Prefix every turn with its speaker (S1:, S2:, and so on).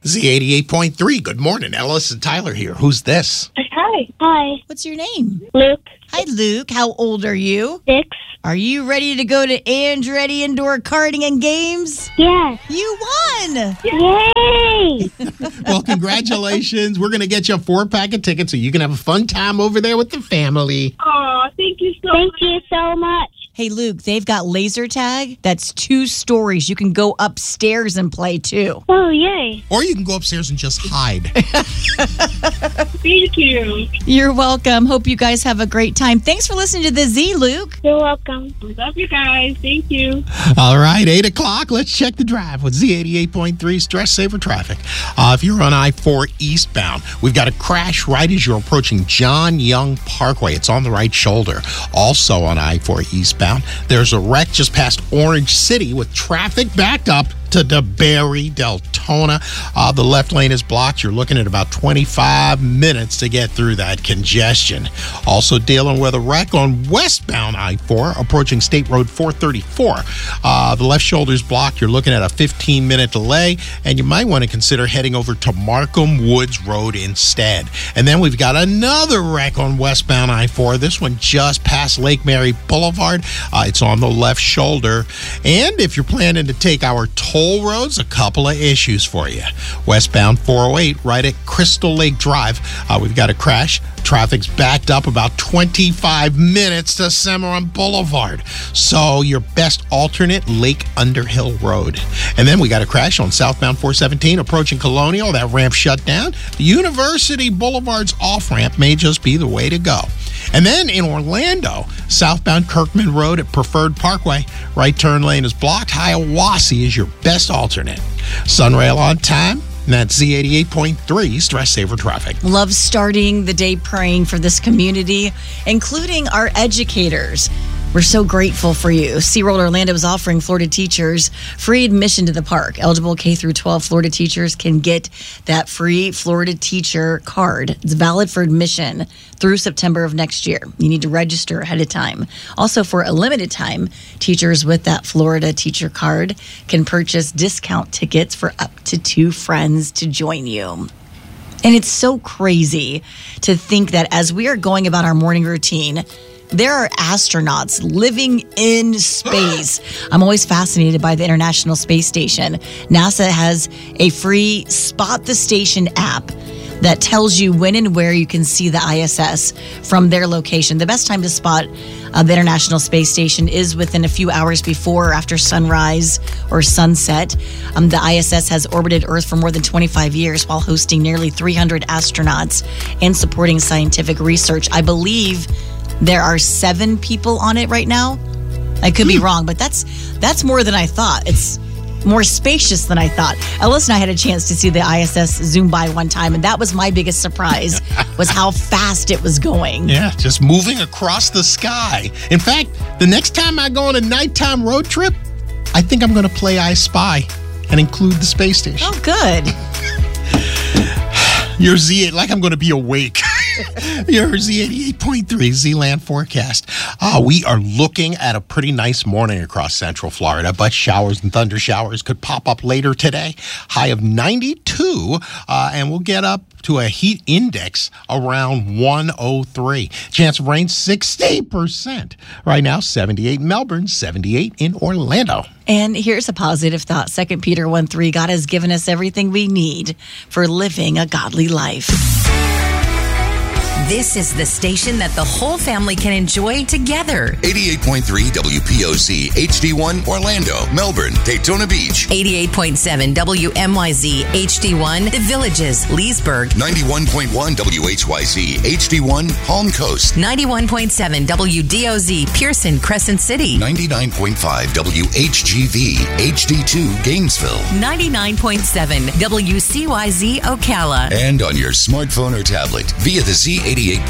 S1: Z88.3. Good morning. Ellis and Tyler here. Who's this?
S2: Hi. Hi.
S3: What's your name?
S2: Luke.
S3: Hi, Luke. How old are you?
S2: 6.
S3: Are you ready to go to Andretti Indoor Karting and Games?
S2: Yes.
S3: You won!
S2: Yay!
S1: Well, congratulations. We're going to get you a 4-pack of tickets so you can have a fun time over there with the family.
S2: Oh, thank you so much.
S3: Hey, Luke, they've got laser tag. That's 2 stories. You can go upstairs and play, too.
S2: Oh, yay.
S1: Or you can go upstairs and just hide.
S2: Thank you.
S3: You're welcome. Hope you guys have a great time. Thanks for listening to The Z, Luke.
S2: You're welcome. Love you guys. Thank you.
S1: All right, 8 o'clock. Let's check the drive with Z88.3 Stress Saver Traffic. If you're on I-4 eastbound, we've got a crash right as you're approaching John Young Parkway. It's on the right shoulder. Also on I-4 eastbound, there's a wreck just past Orange City with traffic backed up to DeBerry, Deltona. The left lane is blocked. You're looking at about 25 minutes to get through that congestion. Also dealing with a wreck on westbound I-4 approaching State Road 434. The left shoulder is blocked. You're looking at a 15-minute delay, and you might want to consider heading over to Markham Woods Road instead. And then we've got another wreck on westbound I-4. This one just past Lake Mary Boulevard. It's on the left shoulder. And if you're planning to take our toll roads, a couple of issues for you. Westbound 408 right at Crystal Lake Drive. We've got a crash. Traffic's backed up about 25 minutes to Cimarron Boulevard. So your best alternate, Lake Underhill Road. And then we got a crash on southbound 417 approaching Colonial. That ramp shut down. The University Boulevard's off-ramp may just be the way to go. And then in Orlando, southbound Kirkman Road at Preferred Parkway, right turn lane is blocked. Hiawassee is your best alternate. Sunrail on time. And that's Z88.3 Stress Saver Traffic.
S3: Love starting the day praying for this community, including our educators. We're so grateful for you. SeaWorld Orlando is offering Florida teachers free admission to the park. Eligible K-12 Florida teachers can get that free Florida teacher card. It's valid for admission through September of next year. You need to register ahead of time. Also, for a limited time, teachers with that Florida teacher card can purchase discount tickets for up to 2 friends to join you. And it's so crazy to think that as we are going about our morning routine, there are astronauts living in space. I'm always fascinated by the International Space Station. NASA has a free Spot the Station app that tells you when and where you can see the ISS from their location. The best time to spot the International Space Station is within a few hours before or after sunrise or sunset. The ISS has orbited Earth for more than 25 years while hosting nearly 300 astronauts and supporting scientific research. I believe there are 7 people on it right now. I could be wrong, but that's more than I thought. It's more spacious than I thought. Ellis and I had a chance to see the ISS zoom by one time, and that was my biggest surprise, was how fast it was going.
S1: Yeah, just moving across the sky. In fact, the next time I go on a nighttime road trip, I think I'm going to play I Spy and include the space station.
S3: Oh, good.
S1: Your Z, like I'm going to be awake. Your Z88.3 Z-Land forecast. We are looking at a pretty nice morning across Central Florida, but showers and thunder showers could pop up later today. High of 92, and we'll get up to a heat index around 103. Chance of rain, 60%. Right now, 78 in Melbourne, 78 in Orlando.
S3: And here's a positive thought. 2 Peter 1:3, God has given us everything we need for living a godly life.
S4: This is the station that the whole family can enjoy together.
S5: 88.3 WPOC, HD1, Orlando, Melbourne, Daytona Beach.
S4: 88.7 WMYZ, HD1, The Villages, Leesburg.
S5: 91.1 WHYZ, HD1, Palm Coast.
S4: 91.7 WDOZ, Pearson, Crescent City.
S5: 99.5 WHGV, HD2, Gainesville.
S4: 99.7 WCYZ, Ocala.
S5: And on your smartphone or tablet via the Z88.3